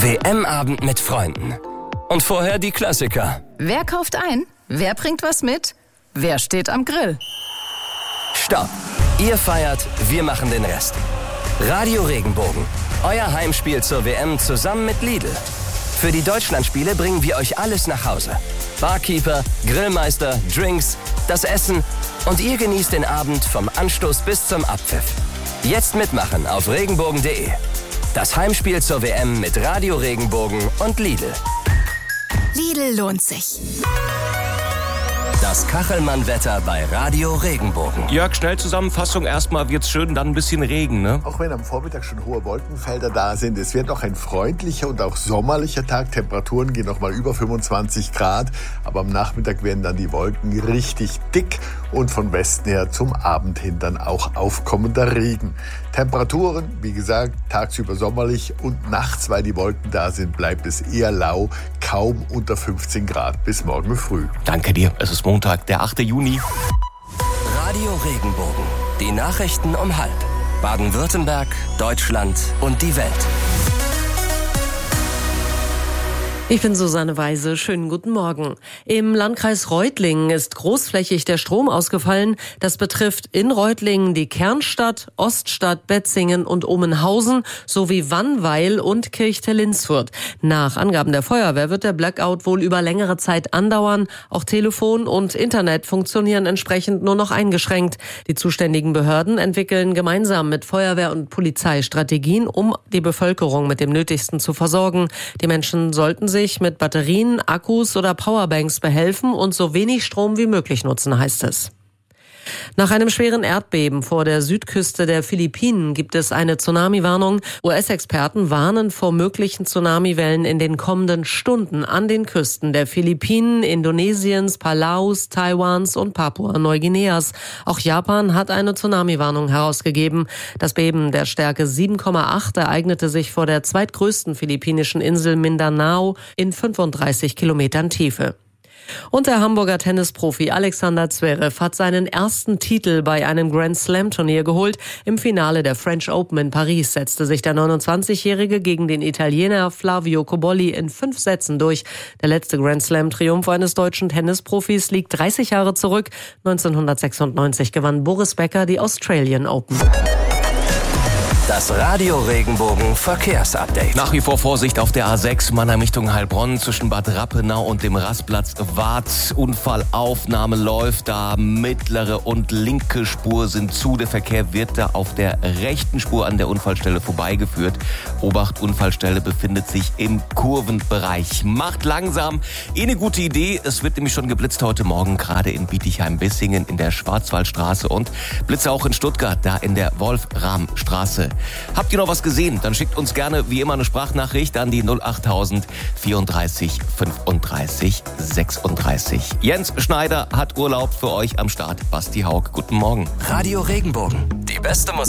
WM-Abend mit Freunden. Und vorher die Klassiker. Wer kauft ein? Wer bringt was mit? Wer steht am Grill? Stopp! Ihr feiert, wir machen den Rest. Radio Regenbogen. Euer Heimspiel zur WM zusammen mit Lidl. Für die Deutschlandspiele bringen wir euch alles nach Hause. Barkeeper, Grillmeister, Drinks, das Essen und ihr genießt den Abend vom Anstoß bis zum Abpfiff. Jetzt mitmachen auf regenbogen.de. Das Heimspiel zur WM mit Radio Regenbogen und Lidl. Lidl lohnt sich. Das Kachelmann-Wetter bei Radio Regenbogen. Jörg, Schnellzusammenfassung. Erstmal wird's schön, dann ein bisschen Regen, ne? Auch wenn am Vormittag schon hohe Wolkenfelder da sind, es wird noch ein freundlicher und auch sommerlicher Tag. Temperaturen gehen noch mal über 25 Grad. Aber am Nachmittag werden dann die Wolken richtig dick und von Westen her zum Abend hin dann auch aufkommender Regen. Temperaturen, wie gesagt, tagsüber sommerlich und nachts, weil die Wolken da sind, bleibt es eher lau, kaum unter 15 Grad bis morgen früh. Danke dir. Es ist Montag, der 8. Juni. Radio Regenbogen. Die Nachrichten um 12:30. Baden-Württemberg, Deutschland und die Welt. Ich bin Susanne Weise. Schönen guten Morgen. Im Landkreis Reutlingen ist großflächig der Strom ausgefallen. Das betrifft in Reutlingen die Kernstadt, Oststadt, Betzingen und Omenhausen sowie Wannweil und Kirchtellinsfurt. Nach Angaben der Feuerwehr wird der Blackout wohl über längere Zeit andauern. Auch Telefon und Internet funktionieren entsprechend nur noch eingeschränkt. Die zuständigen Behörden entwickeln gemeinsam mit Feuerwehr und Polizei Strategien, um die Bevölkerung mit dem Nötigsten zu versorgen. Die Menschen sollten sich mit Batterien, Akkus oder Powerbanks behelfen und so wenig Strom wie möglich nutzen, heißt es. Nach einem schweren Erdbeben vor der Südküste der Philippinen gibt es eine Tsunami-Warnung. US-Experten warnen vor möglichen Tsunamiwellen in den kommenden Stunden an den Küsten der Philippinen, Indonesiens, Palaus, Taiwans und Papua-Neuguineas. Auch Japan hat eine Tsunami-Warnung herausgegeben. Das Beben der Stärke 7,8 ereignete sich vor der zweitgrößten philippinischen Insel Mindanao in 35 Kilometern Tiefe. Und der Hamburger Tennisprofi Alexander Zverev hat seinen ersten Titel bei einem Grand-Slam-Turnier geholt. Im Finale der French Open in Paris setzte sich der 29-Jährige gegen den Italiener Flavio Cobolli in 5 Sätzen durch. Der letzte Grand-Slam-Triumph eines deutschen Tennisprofis liegt 30 Jahre zurück. 1996 gewann Boris Becker die Australian Open. Das Radio Regenbogen Verkehrsupdate. Nach wie vor Vorsicht auf der A6 Mannheim Richtung Heilbronn zwischen Bad Rappenau und dem Rastplatz Warth. Unfallaufnahme läuft da. Mittlere und linke Spur sind zu. Der Verkehr wird da auf der rechten Spur an der Unfallstelle vorbeigeführt. Obacht, Unfallstelle befindet sich im Kurvenbereich. Macht langsam. Eine gute Idee. Es wird nämlich schon geblitzt heute Morgen, gerade in Bietigheim-Bissingen in der Schwarzwaldstraße und Blitze auch in Stuttgart, da in der Wolframstraße. Habt ihr noch was gesehen? Dann schickt uns gerne wie immer eine Sprachnachricht an die 08000 34 35 36. Jens Schneider hat Urlaub für euch am Start. Basti Haug, guten Morgen. Radio Regenbogen. Die beste Musik.